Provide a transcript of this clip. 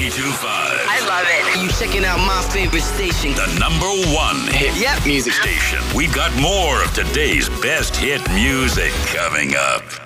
I love it. You checking out my favorite station. The #1 hit Yep. music station. We've got more of today's best hit music coming up.